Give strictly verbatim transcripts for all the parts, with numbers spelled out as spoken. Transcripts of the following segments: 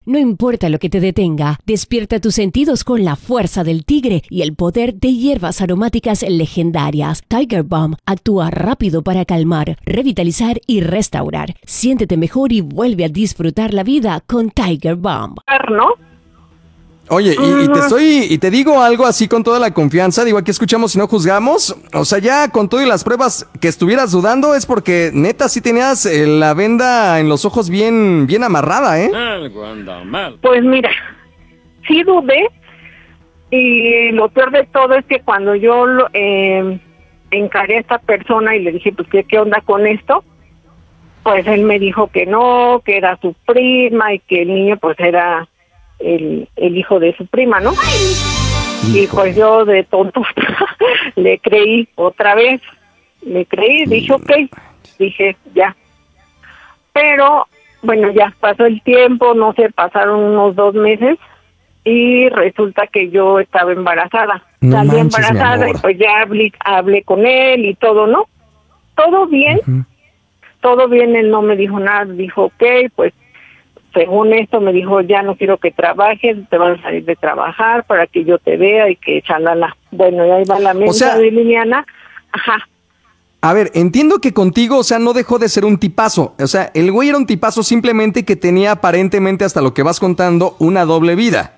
No importa lo que te detenga, despierta tus sentidos con la fuerza del tigre y el poder de hierbas aromáticas legendarias. Tiger Balm actúa rápido para calmar, revitalizar y restaurar. Siéntete mejor y vuelve a disfrutar la vida con Tiger Balm. ¿No? Oye, y, y te estoy, y te digo algo así con toda la confianza, digo, aquí escuchamos y no juzgamos, o sea, ya con todo y las pruebas que estuvieras dudando es porque neta sí tenías eh, la venda en los ojos bien, bien amarrada, ¿eh? Pues mira, sí dudé, y lo peor de todo es que cuando yo lo, eh, encaré a esta persona y le dije, pues, ¿qué, qué onda con esto? Pues él me dijo que no, que era su prima y que el niño pues era... El, el hijo de su prima, ¿no? Hijo. Y pues yo de tonto le creí otra vez, le creí, dije ok, dije ya. Pero bueno, ya pasó el tiempo, no sé, pasaron unos dos meses y resulta que yo estaba embarazada. No Salí manches, embarazada y pues ya hablé, hablé con él y todo, ¿no? Todo bien, uh-huh. todo bien, él no me dijo nada, dijo ok, pues según esto me dijo, ya no quiero que trabajes, te van a salir de trabajar para que yo te vea y que chalala. Bueno, y ahí va la mesa, o sea, de Liliana. Ajá. A ver, entiendo que contigo, o sea, no dejó de ser un tipazo. O sea, el güey era un tipazo simplemente que tenía aparentemente, hasta lo que vas contando, una doble vida.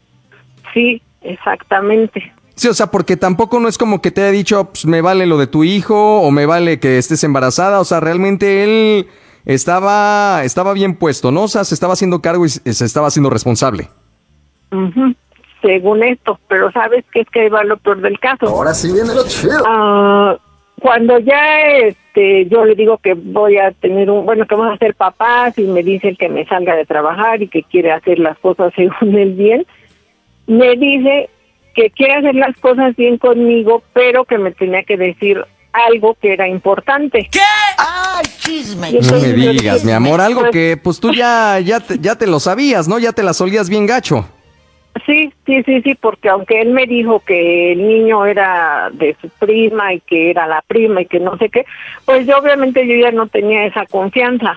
Sí, exactamente. Sí, o sea, porque tampoco no es como que te haya dicho, pues me vale lo de tu hijo o me vale que estés embarazada. O sea, realmente él... Estaba estaba bien puesto, ¿no? O sea, se estaba haciendo cargo y se estaba haciendo responsable. Uh-huh. Según esto, pero ¿sabes qué es que va lo peor del caso? Ahora sí viene lo chido. Uh, cuando ya este yo le digo que voy a tener un... Bueno, que vamos a ser papás y me dice el que me salga de trabajar y que quiere hacer las cosas según él bien, me dice que quiere hacer las cosas bien conmigo, pero que me tenía que decir algo que era importante. ¿Qué? ¡Ay, chisme! No me digas, mi amor, algo pues, que pues tú ya ya te, ya te lo sabías, ¿no? Ya te la solías bien gacho. Sí, sí, sí, sí, porque aunque él me dijo que el niño era de su prima y que era la prima y que no sé qué, pues yo obviamente yo ya no tenía esa confianza.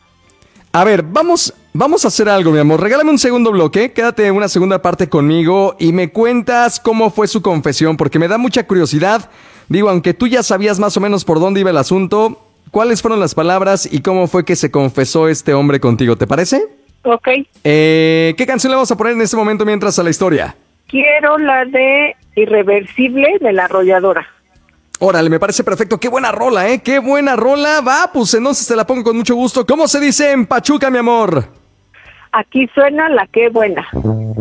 A ver, vamos, vamos a hacer algo, mi amor. Regálame un segundo bloque, quédate una segunda parte conmigo y me cuentas cómo fue su confesión, porque me da mucha curiosidad. Digo, aunque tú ya sabías más o menos por dónde iba el asunto, ¿cuáles fueron las palabras y cómo fue que se confesó este hombre contigo? ¿Te parece? Ok. Eh, ¿qué canción le vamos a poner en este momento mientras a la historia? Quiero la de Irreversible de La Arrolladora. Órale, me parece perfecto. Qué buena rola, ¿eh? Qué buena rola. Va, pues entonces te la pongo con mucho gusto. ¿Cómo se dice en Pachuca, mi amor? Aquí suena la Qué Buena.